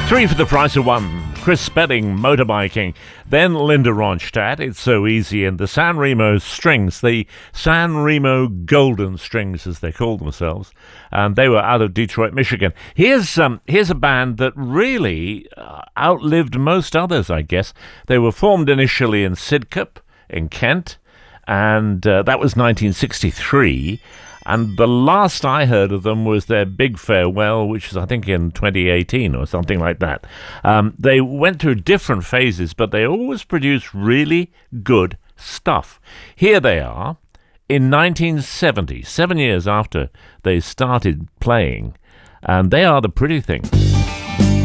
Three for the price of one. Chris Spedding, Motorbiking. Then Linda Ronstadt, It's So Easy. And the San Remo Strings, the San Remo Golden Strings, as they call themselves. And they were out of Detroit, Michigan. Here's a band that really outlived most others, I guess. They were formed initially in Sidcup, in Kent. And that was 1963. And the last I heard of them was their big farewell, which was, I think, in 2018 or something like that. They went through different phases, but they always produced really good stuff. Here they are in 1970, 7 years after they started playing, and they are the Pretty Things.